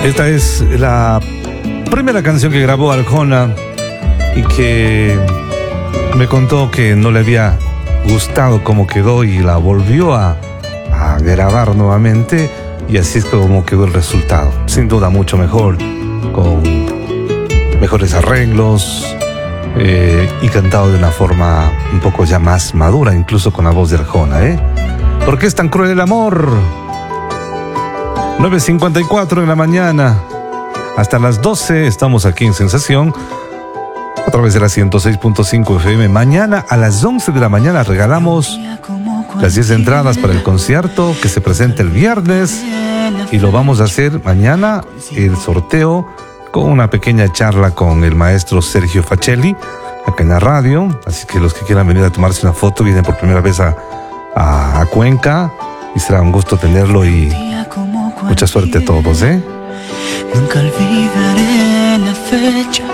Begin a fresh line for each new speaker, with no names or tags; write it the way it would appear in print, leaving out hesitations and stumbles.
Esta es la primera canción que grabó Arjona y que me contó que no le había gustado cómo quedó y la volvió a grabar nuevamente, y así es como quedó el resultado. Sin duda mucho mejor, con mejores arreglos y cantado de una forma un poco ya más madura, incluso con la voz de Arjona, ¿Por qué es tan cruel el amor? 9:54 de la mañana. Hasta las 12 estamos aquí en Sensación, a través de la 106.5 FM. Mañana a las 11 de la mañana regalamos las 10 entradas para el concierto que se presenta el viernes, y lo vamos a hacer mañana, el sorteo, con una pequeña charla con el maestro Sergio Facelli acá en la radio. Así que los que quieran venir a tomarse una foto, vienen por primera vez a Cuenca, y será un gusto tenerlo, y mucha suerte a todos,
Nunca olvidaré la fecha